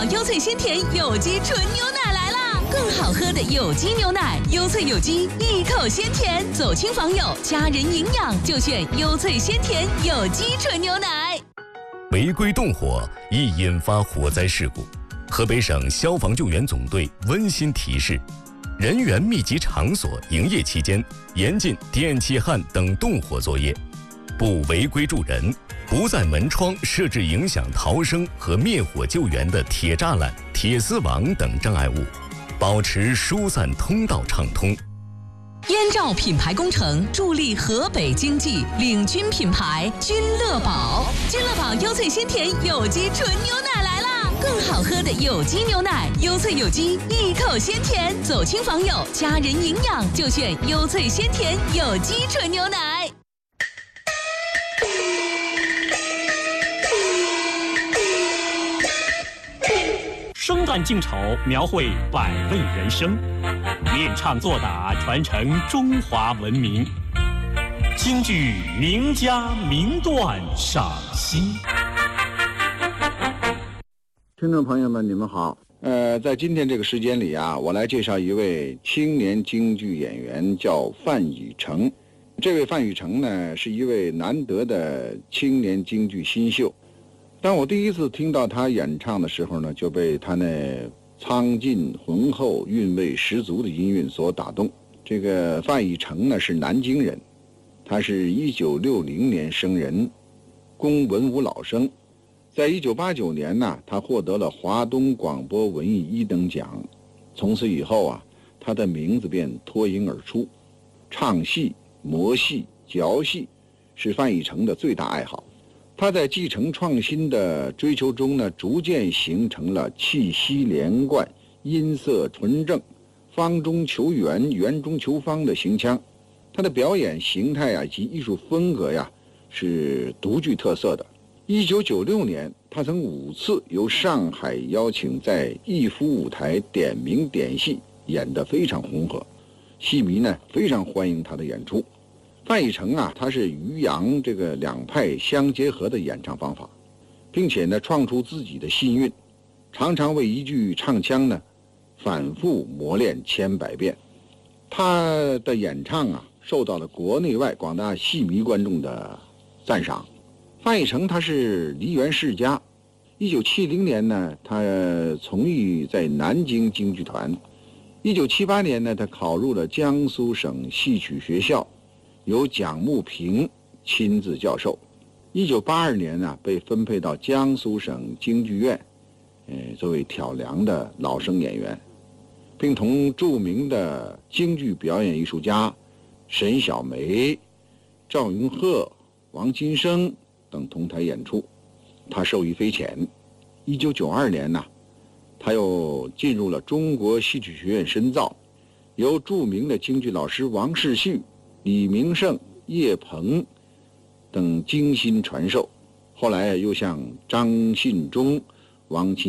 坊优萃鲜甜有机纯牛奶来啦！更好喝的有机牛奶，优萃有机，一口鲜甜。走亲访友，家人营养就选优萃鲜甜有机纯牛奶。 违规动火易引发火灾事故，河北省消防救援总队温馨提示：人员密集场所营业期间，严禁电气焊等动火作业，不违规助人，不在门窗设置影响逃生和灭火救援的铁栅栏、铁丝网等障碍物，保持疏散通道畅通。 燕赵品牌工程助力河北经济，领军品牌君乐宝。君乐宝优萃鲜甜有机纯牛奶来啦！更好喝的有机牛奶，优萃有机，一口鲜甜。走亲访友，家人营养就选优萃鲜甜有机纯牛奶。 生旦净丑，描绘百味人生；练唱作打，传承中华文明。京剧名家名段赏析。 听众朋友们，你们好。在今天这个时间里啊，我来介绍一位青年京剧演员，叫范雨成。这位范雨成呢，是一位难得的青年京剧新秀。当我第一次听到他演唱的时候呢，就被他那苍劲浑厚、韵味十足的音韵所打动。这个范雨成呢是南京人，他是1960年生人，公文武老生。在1989年呢，他获得了华东广播文艺1等奖。从此以后啊，他的名字便脱颖而出。唱戏、模戏、嚼戏是范雨成的最大爱好。他在继承创新的追求中呢，逐渐形成了气息连贯、音色纯正、方中求圆、圆中求方的行腔。他的表演形态啊及艺术风格呀是独具特色的。1996年，他曾5次由上海邀请在逸夫舞台点名点戏，演得非常红火，戏迷呢非常欢迎他的演出。范雨成啊，他是渔洋这个两派相结合的演唱方法，并且呢创出自己的新韵，常常为一句唱腔呢反复磨练千百遍。他的演唱啊受到了国内外广大戏迷观众的赞赏。范雨成他是梨园世家，1970年呢他从艺在南京京剧团，1978年呢他考入了江苏省戏曲学校，由蒋慕平亲自教授。1982年呢，被分配到江苏省京剧院，作为挑梁的老生演员，并同著名的京剧表演艺术家沈小梅、赵云鹤、王金生等同台演出。他受益匪浅。1992年呢，他又进入了中国戏曲学院深造，由著名的京剧老师王世旭、李明胜、叶鹏等精心传授。后来又向张信忠、王琴